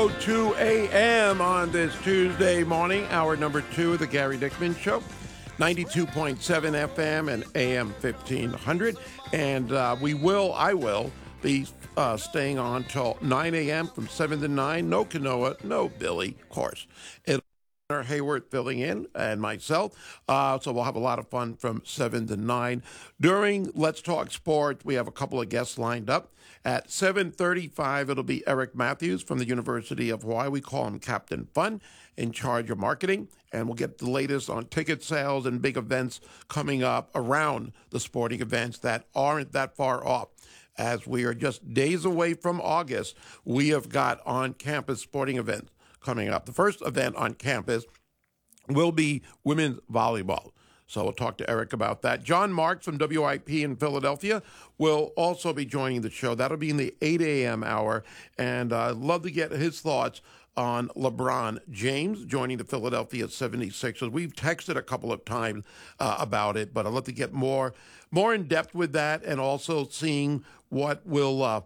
2 a.m. on this Tuesday morning, hour number 2 of the Gary Dickman Show, 92.7 FM and AM 1500. And I will be staying on till 9 a.m. from 7 to 9. No Kanoa, no Billy, of course. Hayward filling in and myself. So we'll have a lot of fun from 7 to 9. During Let's Talk Sports, we have a couple of guests lined up. At 7:35, it'll be Eric Matthews from the University of Hawaii. We call him Captain Fun, in charge of marketing. And we'll get the latest on ticket sales and big events coming up around the sporting events that aren't that far off. As we are just days away from August, we have got on-campus sporting events coming up. The first event on campus will be women's volleyball. So we'll talk to Eric about that. John Marks from WIP in Philadelphia will also be joining the show. That'll be in the 8 a.m. hour. And I'd love to get his thoughts on LeBron James joining the Philadelphia 76ers. We've texted a couple of times about it, but I'd love to get more in depth with that and also seeing what will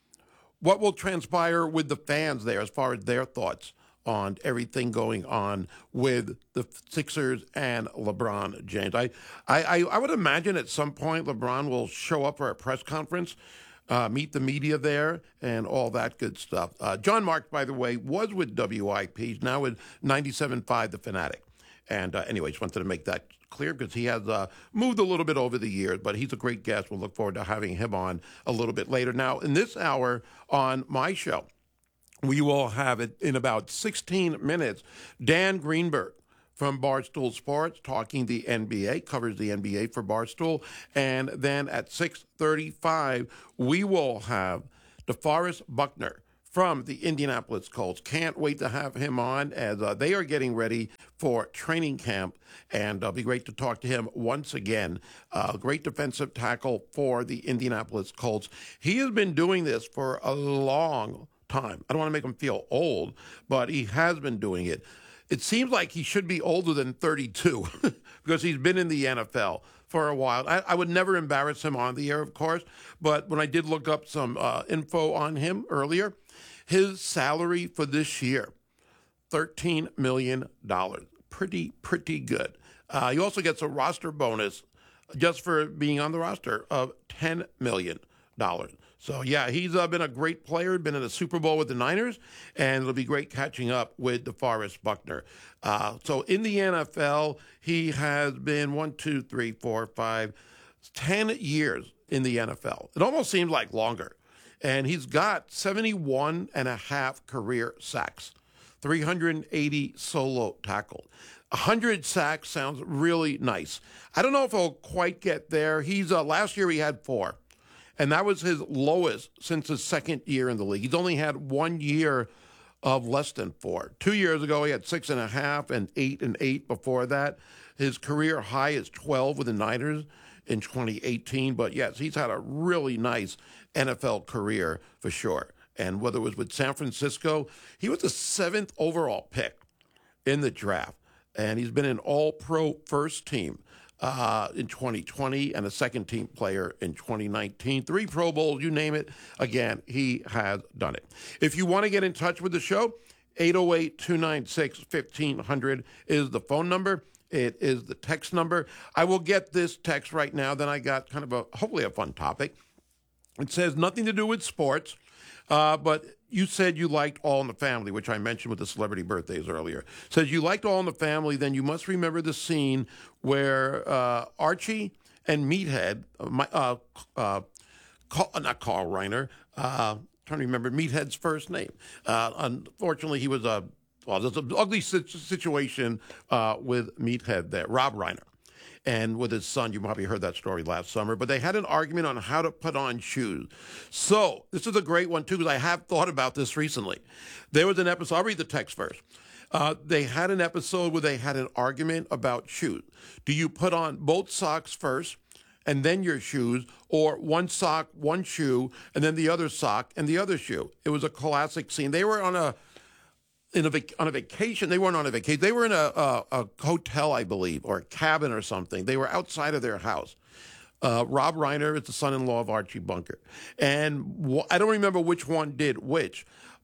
transpire with the fans there as far as their thoughts on everything going on with the Sixers and LeBron James. I would imagine at some point LeBron will show up for a press conference, meet the media there, and all that good stuff. John Marks, by the way, was with WIP. He's now with 97.5 The Fanatic. And anyway, just wanted to make that clear because he has moved a little bit over the years, but he's a great guest. We'll look forward to having him on a little bit later. Now, in this hour on my show, we will have it in about 16 minutes. Dan Greenberg from Barstool Sports talking the NBA, covers the NBA for Barstool. And then at 6:35, we will have DeForest Buckner from the Indianapolis Colts. Can't wait to have him on as they are getting ready for training camp, and it'll be great to talk to him once again. Great defensive tackle for the Indianapolis Colts. He has been doing this for a long time. I don't want to make him feel old, but he has been doing it. It seems like he should be older than 32 because he's been in the NFL for a while. I would never embarrass him on the air, of course, but when I did look up some info on him earlier, his salary for this year, $13 million. Pretty good. He also gets a roster bonus just for being on the roster of $10 million. So, yeah, he's been a great player, been in a Super Bowl with the Niners, and it'll be great catching up with DeForest Buckner. So in the NFL, he has been 10 years in the NFL. It almost seems like longer. And he's got 71 and a half career sacks, 380 solo tackles. 100 sacks sounds really nice. I don't know if he'll quite get there. He's last year he had 4. And that was his lowest since his second year in the league. He's only had 1 year of less than 4. 2 years ago, he had 6.5 and 8 and 8 before that. His career high is 12 with the Niners in 2018. But yes, he's had a really nice NFL career for sure. And whether it was with San Francisco, he was the 7th overall pick in the draft. And he's been an all-pro first team in 2020 and a second-team player in 2019. 3 Pro Bowls, you name it. Again, he has done it. If you want to get in touch with the show, 808-296-1500 is the phone number. It is the text number. I will get this text right now. Then I got kind of hopefully a fun topic. It says nothing to do with sports, but you said you liked All in the Family, which I mentioned with the celebrity birthdays earlier. It says you liked All in the Family, then you must remember the scene where Archie and Meathead, not Carl Reiner, trying to remember Meathead's first name. Unfortunately, he was there's an ugly situation with Meathead there, Rob Reiner. And with his son, you probably heard that story last summer, but they had an argument on how to put on shoes. So this is a great one, too, because I have thought about this recently. There was an episode, I'll read the text first. They had an episode where they had an argument about shoes. Do you put on both socks first and then your shoes, or one sock, one shoe, and then the other sock and the other shoe? It was a classic scene. They were on a vacation. They weren't on a vacation. They were in a hotel, I believe, or a cabin or something. They were outside of their house. Rob Reiner is the son-in-law of Archie Bunker. And I don't remember which one did which,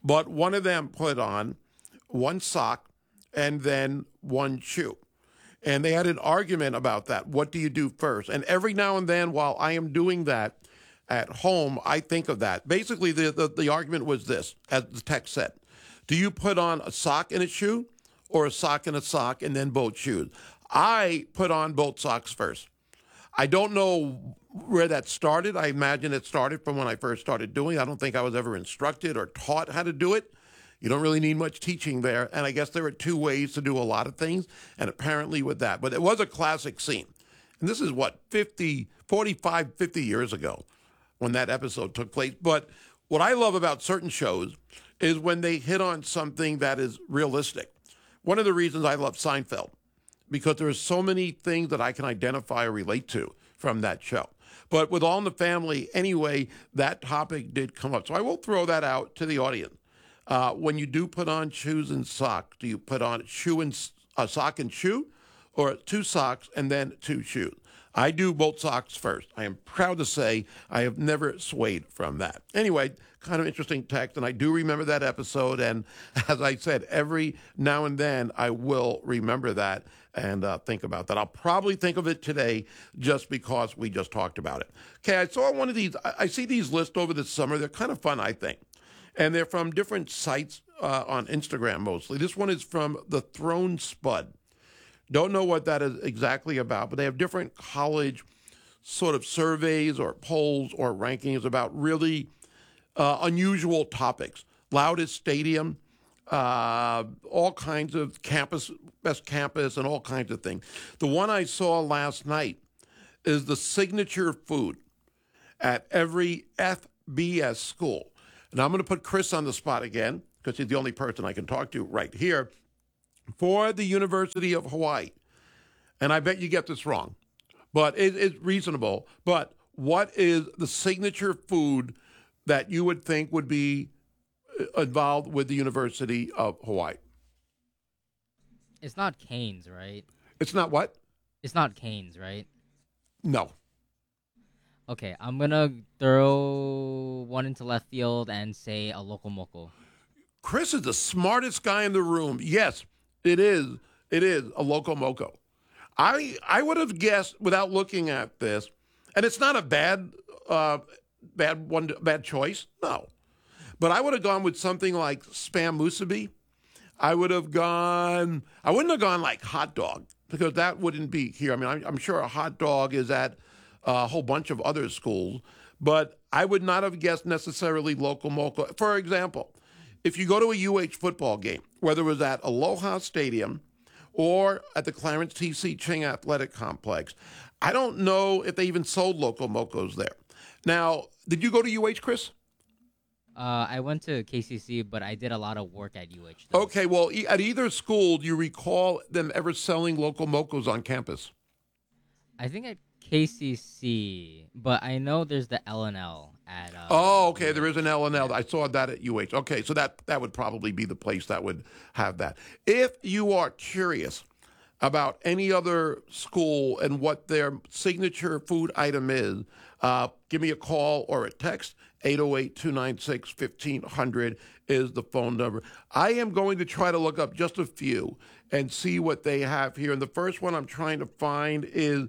but one of them put on one sock and then one shoe. And they had an argument about that. What do you do first? And every now and then, while I am doing that at home, I think of that. Basically, the argument was this, as the text said. Do you put on a sock and a shoe, or a sock and a sock and then both shoes? I put on both socks first. I don't know where that started. I imagine it started from when I first started doing it. I don't think I was ever instructed or taught how to do it. You don't really need much teaching there. And I guess there are two ways to do a lot of things, and apparently with that. But it was a classic scene. And this is what, 50 years ago when that episode took place. But what I love about certain shows is when they hit on something that is realistic. One of the reasons I love Seinfeld, because there are so many things that I can identify or relate to from that show. But with All in the Family, anyway, that topic did come up. So I will throw that out to the audience. When you do put on shoes and socks, do you put on a sock and shoe, or two socks and then two shoes? I do both socks first. I am proud to say I have never swayed from that. Anyway, kind of interesting text, and I do remember that episode. And as I said, every now and then I will remember that and think about that. I'll probably think of it today just because we just talked about it. Okay, I saw one of these. I see these lists over the summer. They're kind of fun, I think. And they're from different sites on Instagram mostly. This one is from the Throne Spud. Don't know what that is exactly about, but they have different college sort of surveys or polls or rankings about really unusual topics. Loudest stadium, all kinds of campus, best campus, and all kinds of things. The one I saw last night is the signature food at every FBS school. And I'm going to put Chris on the spot again, because he's the only person I can talk to right here, for the University of Hawaii. And I bet you get this wrong, but it's reasonable. But what is the signature food that you would think would be involved with the University of Hawaii? It's not Canes, right? It's not what? It's not Canes, right? No. Okay, I'm gonna throw one into left field and say a local moco. Chris is the smartest guy in the room. Yes, it is. It is a local moco. I would have guessed without looking at this, and it's not a bad choice. No, but I would have gone with something like spam musubi. I wouldn't have gone like hot dog, because that wouldn't be here. I mean, I'm sure a hot dog is at a whole bunch of other schools, but I would not have guessed necessarily local moco. For example, if you go to a UH football game, whether it was at Aloha Stadium or at the Clarence T.C. Ching Athletic Complex, I don't know if they even sold local mocos there. Now, did you go to UH, Chris? I went to KCC, but I did a lot of work at UH. Though. Okay, well, at either school, do you recall them ever selling local mocos on campus? I think at KCC, but I know there's the L&L at. Okay. UH. There is an L&L. I saw that at UH. Okay, so that would probably be the place that would have that. If you are curious about any other school and what their signature food item is, give me a call or a text. 808-296-1500 is the phone number. I am going to try to look up just a few and see what they have here. And the first one I'm trying to find is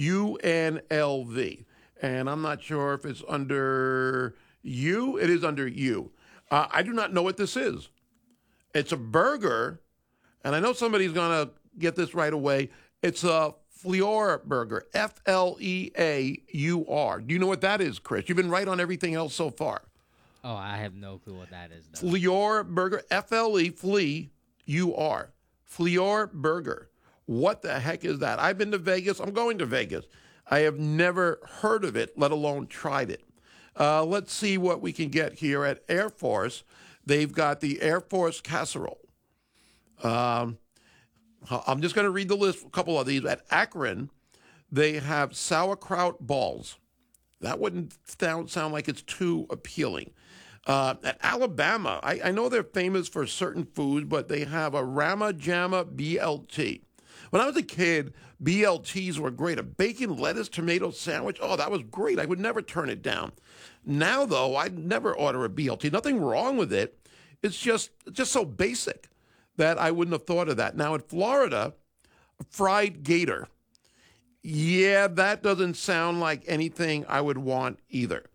UNLV. And I'm not sure if it's under U. It is under U. I do not know what this is. It's a burger, and I know somebody's going to get this right away. It's a Fleur burger, F-L-E-A-U-R. Do you know what that is, Chris? You've been right on everything else so far. Oh, I have no clue what that is, though. Fleur burger, F-L-E, Flea, U-R. Fleur burger. What the heck is that? I've been to Vegas. I'm going to Vegas. I have never heard of it, let alone tried it. Let's see what we can get here at Air Force. They've got the Air Force casserole. I'm just going to read the list, a couple of these. At Akron, they have sauerkraut balls. That wouldn't sound like it's too appealing. At Alabama, I know they're famous for certain foods, but they have a Rama Jama BLT. When I was a kid, BLTs were great. A bacon, lettuce, tomato sandwich. Oh, that was great. I would never turn it down. Now, though, I'd never order a BLT. Nothing wrong with it. It's just so basic that I wouldn't have thought of that. Now in Florida, a fried gator. Yeah, that doesn't sound like anything I would want either.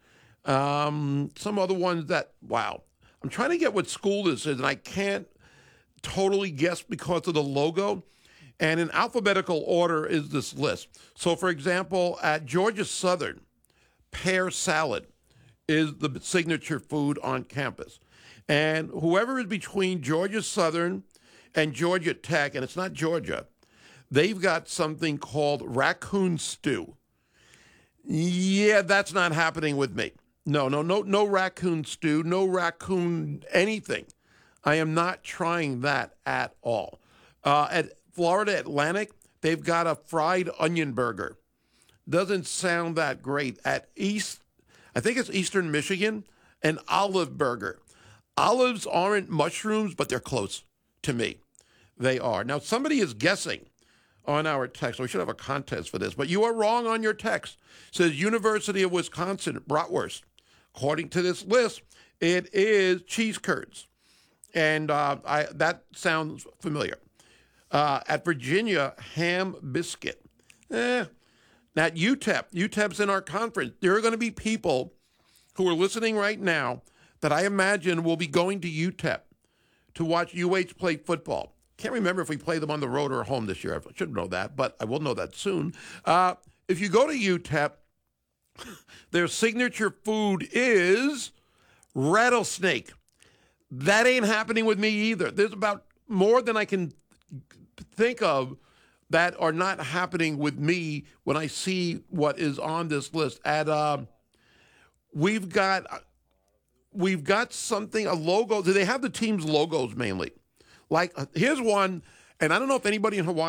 Some other ones that, wow. I'm trying to get what school this is, and I can't totally guess because of the logo. And in alphabetical order is this list. So, for example, at Georgia Southern, pear salad is the signature food on campus. And whoever is between Georgia Southern and Georgia Tech, and it's not Georgia, they've got something called raccoon stew. Yeah, that's not happening with me. No raccoon stew, no raccoon anything. I am not trying that at all. At Florida Atlantic, they've got a fried onion burger. Doesn't sound that great. At I think it's Eastern Michigan, an olive burger. Olives aren't mushrooms, but they're close to me. They are. Now, somebody is guessing on our text. We should have a contest for this, but you are wrong on your text. It says University of Wisconsin bratwurst. According to this list, it is cheese curds. And that sounds familiar. At Virginia, ham biscuit. At UTEP's in our conference. There are going to be people who are listening right now that I imagine will be going to UTEP to watch UH play football. Can't remember if we play them on the road or home this year. I should know that, but I will know that soon. If you go to UTEP, their signature food is rattlesnake. That ain't happening with me either. There's about more than I can think of that are not happening with me when I see what is on this list. We've got something, a logo. Do they have the team's logos mainly? Like, here's one, and I don't know if anybody in Hawaii